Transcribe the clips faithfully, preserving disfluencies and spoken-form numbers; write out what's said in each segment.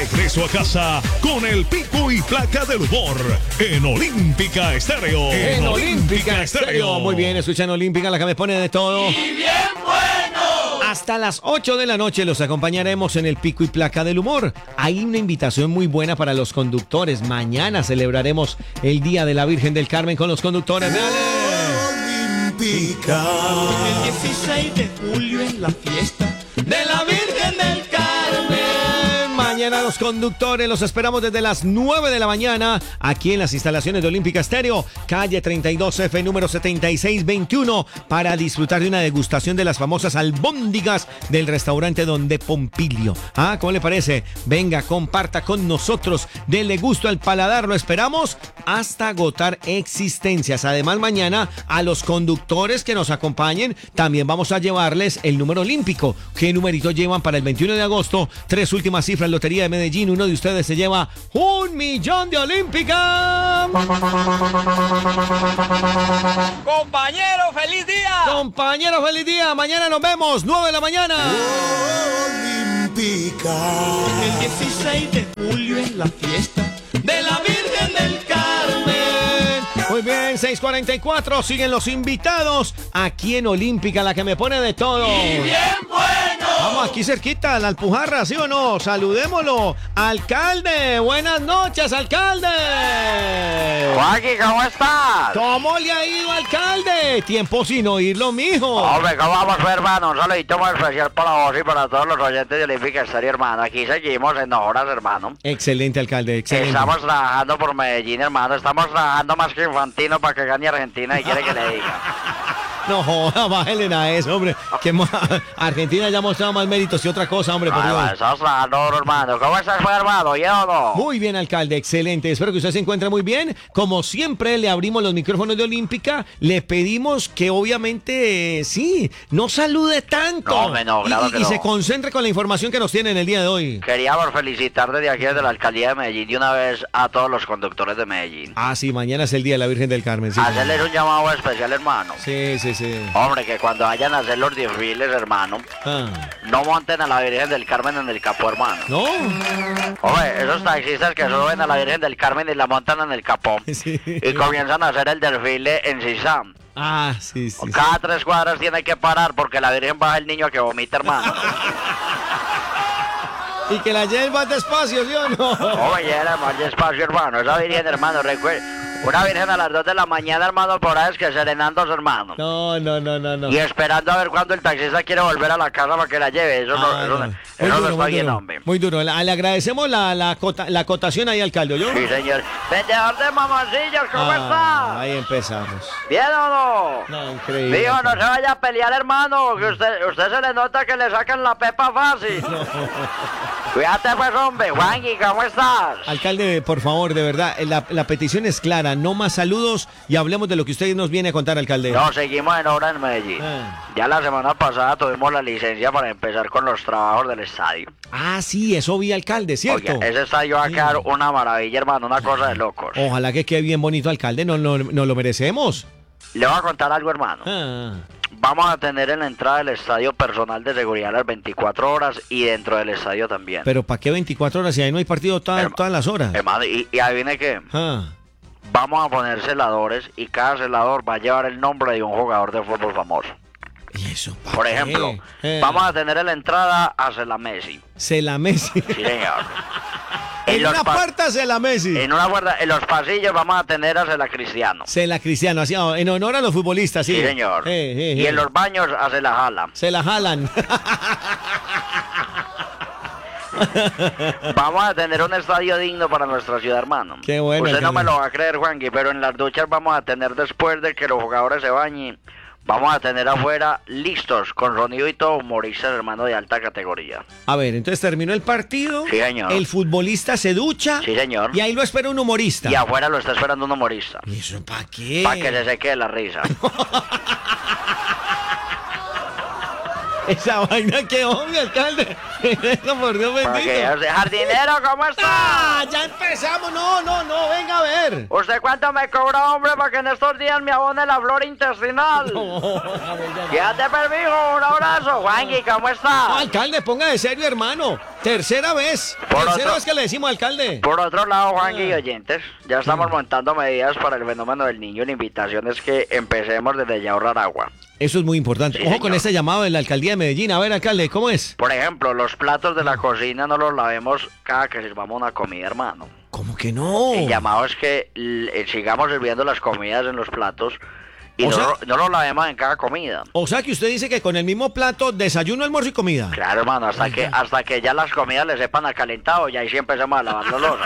regreso a casa con el pico y placa del humor en Olímpica Estéreo. En, en Olímpica Estéreo. Muy bien, escuchan Olímpica, la que me pone de todo. ¡Y bien bueno! Hasta las ocho de la noche los acompañaremos en el pico y placa del humor. Hay una invitación muy buena para los conductores. Mañana celebraremos el Día de la Virgen del Carmen con los conductores. ¡Dale! Olímpica. El dieciséis de julio en la fiesta de la Virgen del Carmen. Mañana los conductores los esperamos desde las nueve de la mañana aquí en las instalaciones de Olímpica Estéreo, calle treinta y dos F, número setenta y seis veintiuno, para disfrutar de una degustación de las famosas albóndigas del restaurante Donde Pompilio. Ah, ¿cómo le parece? Venga, comparta con nosotros, dele gusto al paladar. Lo esperamos hasta agotar existencias. Además, mañana a los conductores que nos acompañen también vamos a llevarles el número olímpico. ¿Qué numerito llevan para el veintiuno de agosto? Tres últimas cifras, Lotería de Medellín. Uno de ustedes se lleva un millón de Olímpica. Compañero, feliz día. Compañeros, feliz día. Mañana nos vemos, nueve de la mañana. Olímpica. El dieciséis de julio en la fiesta de la Virgen del Carmen. Muy bien, seis cuarenta y cuatro. Siguen los invitados aquí en Olímpica, la que me pone de todo. ¡Y bien bueno! Vamos aquí cerquita, la Alpujarra, ¿sí o no? Saludémoslo. Alcalde, buenas noches, alcalde. Joaquín, ¿cómo estás? ¿Cómo le ha ido, alcalde? Tiempo sin oírlo, mijo. Hombre, ¿cómo vamos, hermano? Un saludito muy especial para vos y para todos los oyentes de Olímpica Estéreo, hermano. Aquí seguimos en horas, hermano. Excelente, alcalde, excelente. Estamos trabajando por Medellín, hermano. Estamos trabajando más que Infantino para que gane Argentina y quiere que le diga. No joda, bájale a eso, hombre. Que ma- Argentina ya ha mostrado más méritos y otra cosa, hombre, por Ay, Dios. va, estamos trabajando, hermano. ¿Cómo estás, pues, hermano? ¿Yo o no? Muy bien, alcalde, excelente. Espero que usted se encuentre muy bien. Como siempre, le abrimos los micrófonos de Olímpica. Le pedimos que, obviamente, eh, sí, no salude tanto. No, hombre, no, claro y, que y no. se concentre con la información que nos tiene en el día de hoy. Queríamos felicitar desde aquí, desde la alcaldía de Medellín, de una vez a todos los conductores de Medellín. Ah, sí, mañana es el Día de la Virgen del Carmen. Sí, Hacerles un llamado especial, hermano. sí, sí. sí. Hombre, que cuando vayan a hacer los desfiles, hermano, Ah, no monten a la Virgen del Carmen en el capó, hermano. ¿no? Oye, esos taxistas que suben a la Virgen del Carmen y la montan en el capó Sí. y comienzan a hacer el desfile en Sisam. Ah, sí, sí. sí. Cada tres cuadras tiene que parar porque la Virgen baja el niño que vomita, hermano. Y que la lleven más despacio, ¿sí o no? Oye, era más despacio, hermano. Esa Virgen, hermano, recuerda. Una Virgen a las dos de la mañana, hermano, por ahí es que serenándose, hermano. No, no, no, no, no. Y esperando a ver cuándo el taxista quiere volver a la casa para que la lleve. Eso no, Ah, eso, no. no- Muy eso no duro, está muy bien, duro. hombre. Muy duro. La- le agradecemos la, la, cota- la acotación ahí, alcalde, ¿yo? Sí, señor. Vendedor de mamoncillos, ¿cómo Ah, está? ahí empezamos. ¿Bien o no? No, increíble. Digo, no se vaya a pelear, hermano, que usted, usted se le nota que le sacan la pepa fácil. Cuídate, pues, hombre. Juanqui, ¿cómo estás? Alcalde, por favor, de verdad, la, la petición es clara. No más saludos y hablemos de lo que usted nos viene a contar, alcalde. No, seguimos en obra en Medellín. Ah. Ya la semana pasada tuvimos la licencia para empezar con los trabajos del estadio. Ah, sí, eso vi, alcalde, ¿cierto? Oiga, ese estadio va a quedar una maravilla, hermano, una cosa de locos. Ojalá que quede bien bonito, alcalde. No, no, no lo merecemos. Le voy a contar algo, hermano. Ah. Vamos a tener en la entrada del estadio personal de seguridad las veinticuatro horas y dentro del estadio también. Pero ¿para qué veinticuatro horas si ahí no hay partido toda- Herma- todas las horas? Hermano, y, y adivine qué, Ah. vamos a poner celadores y cada celador va a llevar el nombre de un jugador de fútbol famoso. ¿Y eso pa' Por qué? ejemplo, Eh, vamos a tener en la entrada a Cela Messi. Se la Messi. Sí, señor. En los una pa- puerta se la Messi. En una puerta, en los pasillos vamos a tener a Cela Cristiano. Se la Cristiano, así, oh, en honor a los futbolistas, sí. Sí, señor. Eh, eh, Y eh. en los baños a Cela Jala. Se la jalan. Vamos a tener un estadio digno para nuestra ciudad, hermano. Qué bueno, Usted no alcalde. me lo va a creer, Juanqui, pero en las duchas vamos a tener, después de que los jugadores se bañen, vamos a tener afuera listos, con sonido y todo, humoristas, hermano, de alta categoría. A ver, entonces terminó el partido. Sí, señor. El futbolista se ducha. Sí, señor. Y ahí lo espera un humorista. Y afuera lo está esperando un humorista. ¿Y eso para qué? Para que se seque de la risa. Esa vaina que hombre, alcalde. Eso, por Dios bendito. Porque, o sea, jardinero, ¿cómo está? ¡Ah! Ya empezamos. No, no, no. Venga a ver. ¿Usted cuánto me cobra, hombre, para que en estos días me abone la flora intestinal? No, Ya te permiso, un abrazo. Juanqui, ¿cómo no, está? alcalde, ponga de serio, hermano. Tercera vez. Por Tercera otro- vez que le decimos alcalde. Por otro lado, Juanqui y oyentes, ya estamos montando medidas para el fenómeno del niño. La invitación es que empecemos desde ya a ahorrar agua. Eso es muy importante. Sí, Ojo señor. con este llamado de la alcaldía de Medellín. A ver, alcalde, ¿cómo es? Por ejemplo, los platos de la cocina no los lavemos cada que sirvamos una comida, hermano. ¿Cómo que no? El llamado es que l- eh, sigamos sirviendo las comidas en los platos y O no, sea- lo- no los lavemos en cada comida. O sea que usted dice que con el mismo plato, desayuno, almuerzo y comida. Claro, hermano, hasta que hasta que ya las comidas le sepan a calentado y ahí sí empezamos a lavar los loros.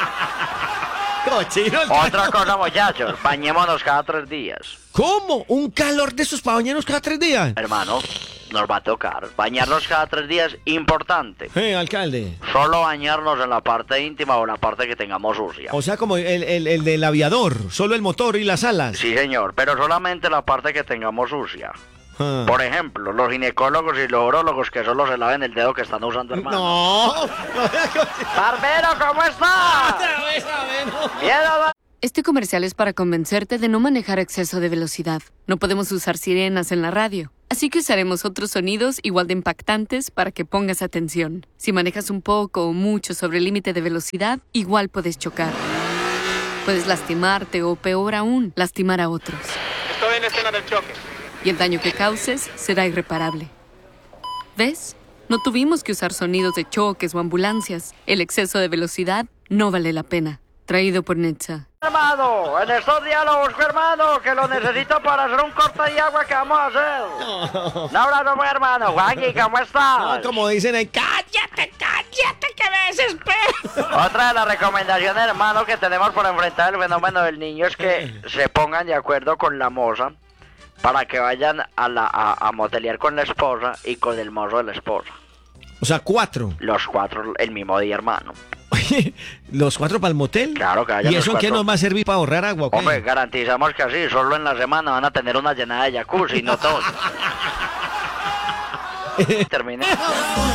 Cochino. Otra cosa, muchachos, bañémonos cada tres días. ¿Cómo? ¿Un calor de esos para bañarnos cada tres días? Hermano, nos va a tocar. Bañarnos cada tres días, importante. Eh, alcalde. Solo bañarnos en la parte íntima o la parte que tengamos sucia. O sea, como el, el, el del aviador, solo el motor y las alas. Sí, señor, pero solamente la parte que tengamos sucia. Ah. Por ejemplo, los ginecólogos y los urólogos que solo se laven el dedo que están usando, hermano. No. Barbero, ¿cómo está? Otra vez, a ver, no. Miedo. Este comercial es para convencerte de no manejar a exceso de velocidad. No podemos usar sirenas en la radio, así que usaremos otros sonidos igual de impactantes para que pongas atención. Si manejas un poco o mucho sobre el límite de velocidad, igual puedes chocar. Puedes lastimarte o, peor aún, lastimar a otros. Estoy en la escena del choque. Y el daño que causes será irreparable. ¿Ves? No tuvimos que usar sonidos de choques o ambulancias. El exceso de velocidad no vale la pena. Traído por Netza. Hermano, en estos días lo busco, hermano, que lo necesito para hacer un corte de agua que vamos a hacer. Un abrazo, pues, hermano. Juanqui, ¿cómo estás? No, como dicen ahí, cállate, cállate, que me desespero. Otra de las recomendaciones, hermano, que tenemos para enfrentar el fenómeno del niño es que se pongan de acuerdo con la moza para que vayan a, la, a, a motelear con la esposa y con el mozo de la esposa. O sea, cuatro. Los cuatro el mismo día, hermano. Oye, ¿los cuatro para el motel? Claro que vayan ¿Y los eso en qué cuatro. nos va a servir para ahorrar agua? o qué? Hombre, garantizamos que así, solo en la semana van a tener una llenada de jacuzzi, no todos. Terminé.